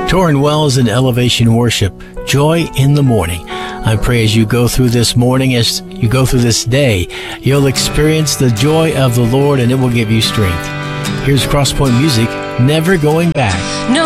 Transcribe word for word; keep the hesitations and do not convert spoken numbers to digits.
Torrin Wells and Elevation Worship, Joy in the Morning. I pray as you go through this morning, as you go through this day, you'll experience the joy of the Lord and it will give you strength. Here's Crosspoint Music, Never Going Back. No